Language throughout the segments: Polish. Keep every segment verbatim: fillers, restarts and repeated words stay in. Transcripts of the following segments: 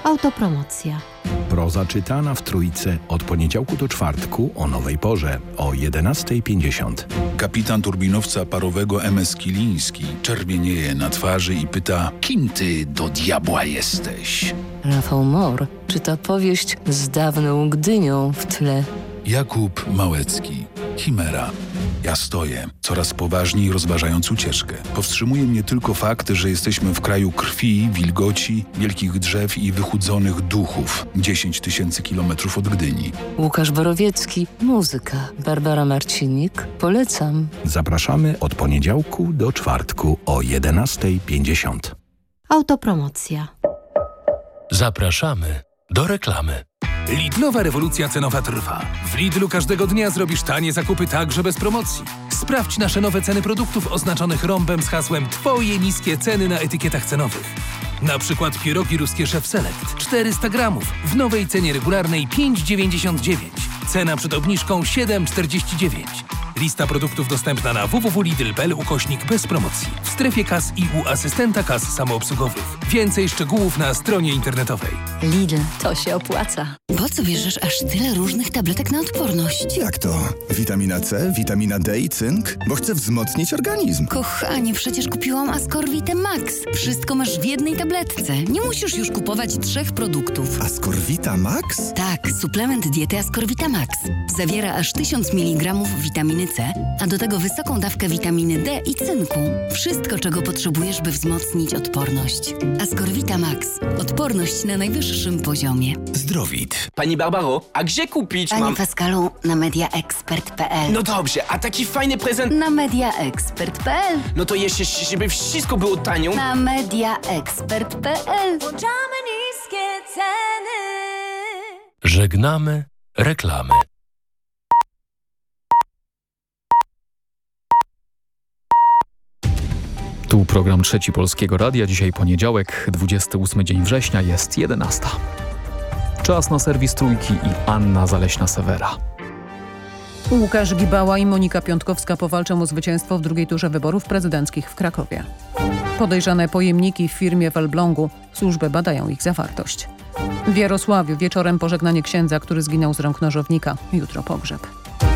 Autopromocja. Proza czytana w Trójce od poniedziałku do czwartku o nowej porze o jedenasta pięćdziesiąt. Kapitan turbinowca parowego M S Kiliński czerwienieje na twarzy i pyta: kim ty do diabła jesteś? Rafał Mor czyta powieść z dawną Gdynią w tle. Jakub Małecki. Chimera. Ja stoję, coraz poważniej rozważając ucieczkę. Powstrzymuje mnie tylko fakt, że jesteśmy w kraju krwi, wilgoci, wielkich drzew i wychudzonych duchów. dziesięć tysięcy kilometrów od Gdyni. Łukasz Borowiecki. Muzyka. Barbara Marcinik. Polecam. Zapraszamy od poniedziałku do czwartku o jedenasta pięćdziesiąt. Autopromocja. Zapraszamy do reklamy. Lidlowa rewolucja cenowa trwa. W Lidlu każdego dnia zrobisz tanie zakupy także bez promocji. Sprawdź nasze nowe ceny produktów oznaczonych rąbem z hasłem Twoje niskie ceny na etykietach cenowych. Na przykład pierogi ruskie Chef Select czterysta gramów w nowej cenie regularnej pięć dziewięćdziesiąt dziewięć. Cena przed obniżką siedem czterdzieści dziewięć. Lista produktów dostępna na w w w kropka lidl kropka p l ukośnik bez promocji. W strefie kas i u asystenta kas samoobsługowych. Więcej szczegółów na stronie internetowej. Lidl, to się opłaca. Po co bierzesz aż tyle różnych tabletek na odporność? Jak to? Witamina C, witamina D i cynk? Bo chcę wzmocnić organizm. Kochanie, przecież kupiłam Ascorvite Max. Wszystko masz w jednej tabletce. Nie musisz już kupować trzech produktów. Ascorvita Max? Tak, suplement diety Ascorvita Max. Zawiera aż tysiąc miligramów witaminy C, a do tego wysoką dawkę witaminy D i cynku. Wszystko, czego potrzebujesz, by wzmocnić odporność. Ascorvita Max. Odporność na najwyższym poziomie. Zdrowit. Pani Barbaro, a gdzie kupić Panie mam... Pascalu, na mediaexpert kropka p l. No dobrze, a taki fajny prezent... Na mediaexpert kropka p l. No to jeszcze, żeby wszystko było tanio... Na mediaexpert kropka p l. Włączamy niskie ceny. Żegnamy reklamy. Tu program Trzeci Polskiego Radia. Dzisiaj poniedziałek, dwudziesty ósmy dzień września, jest jedenasta. Czas na serwis Trójki i Anna Zaleśna-Sewera. Łukasz Gibała i Monika Piątkowska powalczą o zwycięstwo w drugiej turze wyborów prezydenckich w Krakowie. Podejrzane pojemniki w firmie w Elblągu. Służby badają ich zawartość. W Jarosławiu wieczorem pożegnanie księdza, który zginął z rąk nożownika. Jutro pogrzeb.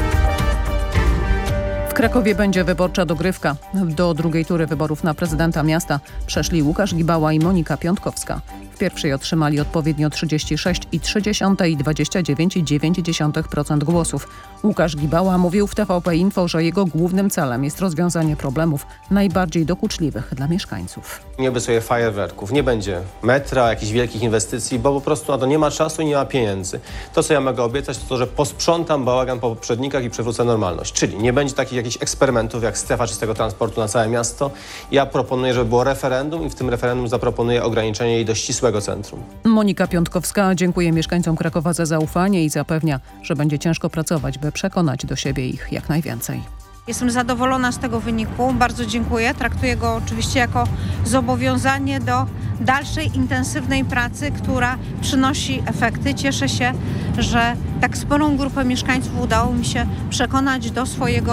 W Krakowie będzie wyborcza dogrywka. Do drugiej tury wyborów na prezydenta miasta przeszli Łukasz Gibała i Monika Piątkowska. W pierwszej otrzymali odpowiednio trzydzieści sześć i trzy dziesiąte i dwadzieścia dziewięć i dziewięć dziesiątych procent głosów. Łukasz Gibała mówił w T V P Info, że jego głównym celem jest rozwiązanie problemów najbardziej dokuczliwych dla mieszkańców. Nie obiecuję fajerwerków, nie będzie metra, jakichś wielkich inwestycji, bo po prostu na to nie ma czasu i nie ma pieniędzy. To, co ja mogę obiecać, to to, że posprzątam bałagan po poprzednikach i przywrócę normalność. Czyli nie będzie takich jakichś eksperymentów jak strefa czystego transportu na całe miasto. Ja proponuję, żeby było referendum i w tym referendum zaproponuję ograniczenie jej do ścisłego centrum. Monika Piątkowska dziękuję mieszkańcom Krakowa za zaufanie i zapewnia, że będzie ciężko pracować, by przekonać do siebie ich jak najwięcej. Jestem zadowolona z tego wyniku, bardzo dziękuję. Traktuję go oczywiście jako zobowiązanie do dalszej, intensywnej pracy, która przynosi efekty. Cieszę się, że tak sporą grupę mieszkańców udało mi się przekonać do swojego